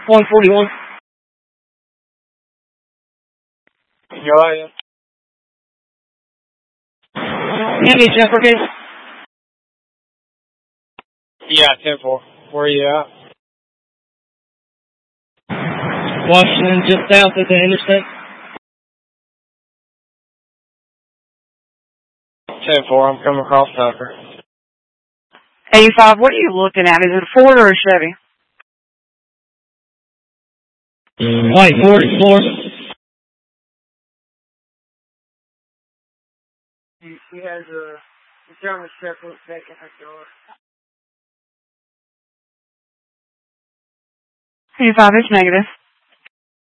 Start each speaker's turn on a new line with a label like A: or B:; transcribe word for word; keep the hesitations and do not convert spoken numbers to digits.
A: one forty-one.
B: Go ahead.
A: Give me a Jennifer, please.
B: Yeah, ten four. Where are you at?
A: Washington, just south of the interstate.
B: ten four, I'm coming across Tucker.
C: eighty-five, what are you looking at? Is it a Ford or a Chevy?
A: White Ford Explorer.
B: He, he has a German Shepherd back in her door.
C: eighty-five, it's negative.